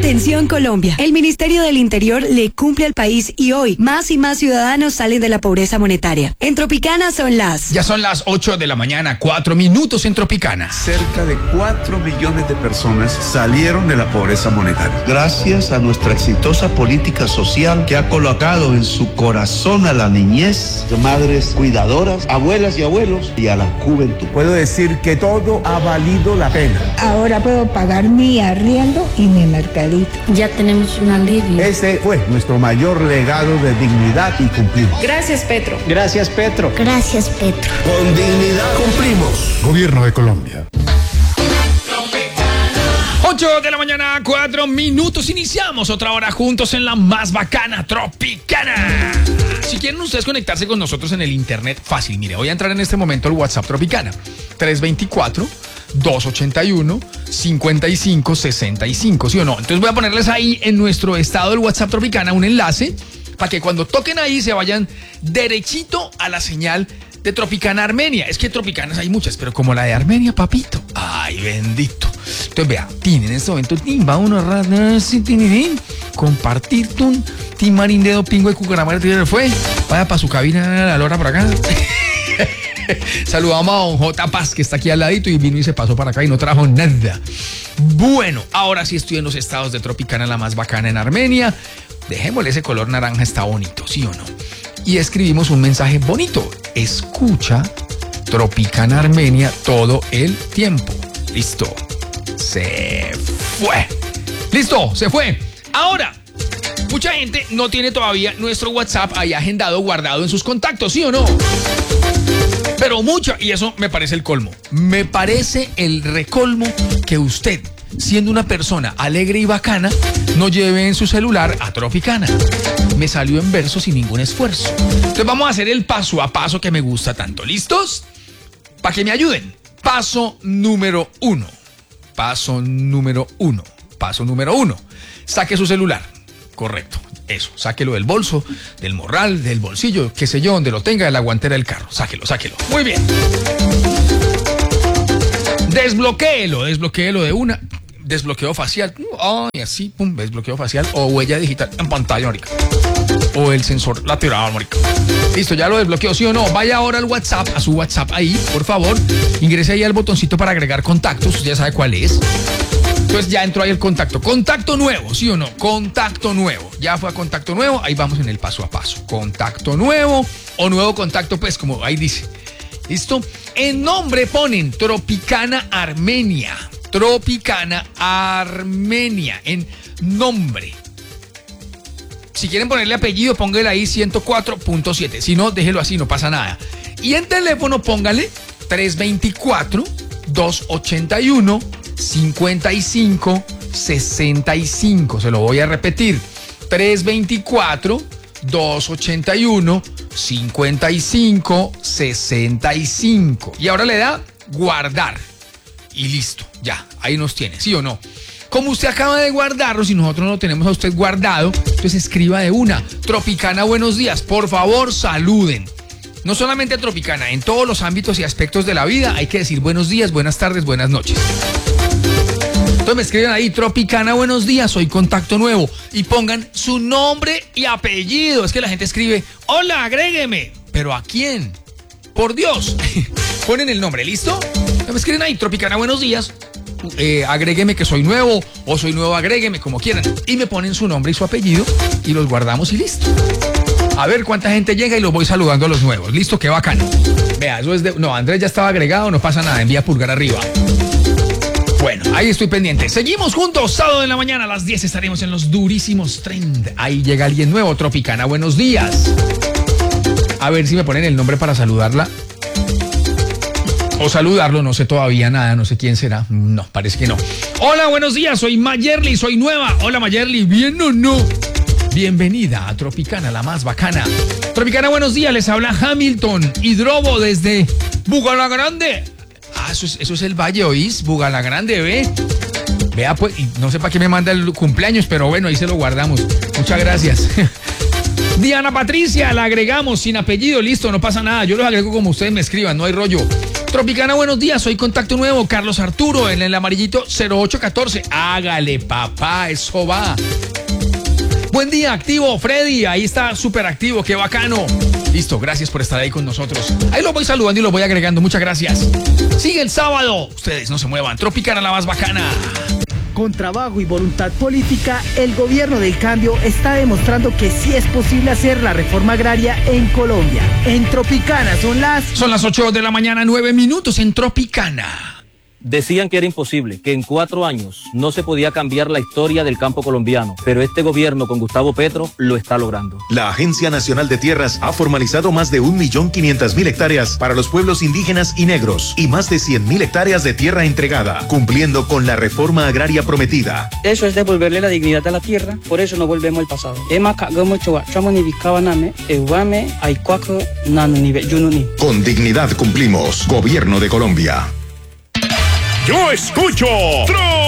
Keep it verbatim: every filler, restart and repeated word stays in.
Atención Colombia, el Ministerio del Interior le cumple al país y hoy más y más ciudadanos salen de la pobreza monetaria. En Tropicana son las... Ya son las ocho de la mañana, cuatro minutos en Tropicana. Cerca de cuatro millones de personas salieron de la pobreza monetaria. Gracias a nuestra exitosa política social que ha colocado en su corazón a la niñez, madres cuidadoras, abuelas y abuelos y a la juventud. Puedo decir que todo ha valido la pena. Ahora puedo pagar mi arriendo y mi mercadito. Ya tenemos un alivio. Ese fue nuestro mayor legado de dignidad y cumplimos. Gracias, Petro. Gracias, Petro. Gracias, Petro. Con dignidad cumplimos. Gobierno de Colombia. ocho de la mañana, cuatro minutos. Iniciamos otra hora juntos en la más bacana Tropicana. Si quieren ustedes conectarse con nosotros en el internet, fácil. Mire, voy a entrar en este momento al WhatsApp Tropicana. tres veinticuatro, doscientos ochenta y uno, cincuenta y cinco sesenta y cinco, ¿sí o no? Entonces voy a ponerles ahí en nuestro estado del WhatsApp Tropicana un enlace para que cuando toquen ahí se vayan derechito a la señal de Tropicana Armenia. Es que Tropicanas hay muchas, pero como la de Armenia, papito. Ay, bendito. Entonces vea, tin, en este momento, tin, va uno a compartir, tun, tin, marín, dedo, pingo, de cucaramara, fue. Vaya para su cabina, la lora por acá. Saludamos a don J. Paz, que está aquí al ladito y vino y se pasó para acá y no trajo nada. Bueno, ahora sí estoy en los estados de Tropicana, la más bacana en Armenia. Dejémosle ese color naranja, está bonito, ¿sí o no? Y escribimos un mensaje bonito. Escucha Tropicana Armenia todo el tiempo. Listo. Se fue. Listo, se fue. Ahora, mucha gente no tiene todavía nuestro WhatsApp ahí agendado, guardado en sus contactos, ¿sí o no? Pero mucho, y eso me parece el colmo. Me parece el recolmo que usted, siendo una persona alegre y bacana, no lleve en su celular a Tropicana. Me salió en verso sin ningún esfuerzo. Entonces vamos a hacer el paso a paso que me gusta tanto. ¿Listos? Para que me ayuden. Paso número uno. Paso número uno. Paso número uno. Saque su celular. Correcto. Eso, sáquelo del bolso, del morral, del bolsillo, qué sé yo, donde lo tenga, de la guantera del carro. Sáquelo, sáquelo. Muy bien. Desbloquéelo, desbloquéelo de una. Desbloqueo facial. Ay, así, pum, desbloqueo facial. O huella digital en pantalla, marica. O el sensor lateral, marica. Listo, ya lo desbloqueo, ¿sí o no? Vaya ahora al WhatsApp, a su WhatsApp ahí, por favor. Ingrese ahí al botoncito para agregar contactos. Usted ya sabe cuál es. Entonces ya entró ahí el contacto. Contacto nuevo, ¿sí o no? Contacto nuevo. Ya fue a contacto nuevo. Ahí vamos en el paso a paso. Contacto nuevo o nuevo contacto, pues como ahí dice. ¿Listo? En nombre ponen Tropicana Armenia. Tropicana Armenia. En nombre. Si quieren ponerle apellido, póngale ahí ciento cuatro punto siete. Si no, déjelo así, no pasa nada. Y en teléfono, póngale tres veinticuatro, doscientos ochenta y uno, cincuenta y cinco sesenta y cinco. Se lo voy a repetir. tres veinticuatro, doscientos ochenta y uno, cincuenta y cinco sesenta y cinco. Y ahora le da guardar. Y listo, ya, ahí nos tiene, ¿sí o no? Como usted acaba de guardarlo, si nosotros no lo tenemos a usted guardado, entonces escriba de una. Tropicana, buenos días. Por favor, saluden. No solamente Tropicana, en todos los ámbitos y aspectos de la vida hay que decir buenos días, buenas tardes, buenas noches. Entonces me escriben ahí, Tropicana, buenos días, soy contacto nuevo. Y pongan su nombre y apellido. Es que la gente escribe, hola, agrégueme. ¿Pero a quién? Por Dios. Ponen el nombre, ¿listo? Entonces me escriben ahí, Tropicana, buenos días. Eh, agrégueme que soy nuevo o soy nuevo, agrégueme, como quieran. Y me ponen su nombre y su apellido y los guardamos y listo. A ver cuánta gente llega y los voy saludando a los nuevos. Listo, qué bacano. Vea, eso es de... No, Andrés ya estaba agregado, no pasa nada, envía pulgar arriba. Bueno, ahí estoy pendiente. Seguimos juntos, sábado de la mañana a las diez estaremos en los durísimos trend. Ahí llega alguien nuevo, Tropicana, buenos días. A ver si me ponen el nombre para saludarla. O saludarlo, no sé todavía nada, no sé quién será. No, parece que no. Hola, buenos días, soy Mayerly, soy nueva. Hola, Mayerly, ¿bien o no? Bienvenida a Tropicana, la más bacana. Tropicana, buenos días, les habla Hamilton Hidrobo desde Bugalagrande. Ah, eso es, eso es el Valle, ¿oís? Bugalagrande, ¿ve? Vea, pues, y no sé para qué me manda el cumpleaños, pero bueno, ahí se lo guardamos. Muchas gracias. Diana Patricia, la agregamos sin apellido, listo, no pasa nada. Yo los agrego como ustedes me escriban, no hay rollo. Tropicana, buenos días, soy Contacto Nuevo, Carlos Arturo, en el amarillito cero ocho catorce. Hágale, papá, eso va. Buen día, activo, Freddy, ahí está súper activo, qué bacano. Listo, gracias por estar ahí con nosotros. Ahí los voy saludando y los voy agregando, muchas gracias. Sigue el sábado, ustedes no se muevan, Tropicana la más bacana. Con trabajo y voluntad política, el gobierno del cambio está demostrando que sí es posible hacer la reforma agraria en Colombia. En Tropicana son las... Son las ocho de la mañana, nueve minutos en Tropicana. Decían que era imposible, que en cuatro años no se podía cambiar la historia del campo colombiano, pero este gobierno con Gustavo Petro lo está logrando. La Agencia Nacional de Tierras ha formalizado más de un millón quinientas mil hectáreas para los pueblos indígenas y negros y más de cien mil hectáreas de tierra entregada, cumpliendo con la reforma agraria prometida. Eso es devolverle la dignidad a la tierra, por eso no volvemos al pasado. Con dignidad cumplimos. Gobierno de Colombia. Yo escucho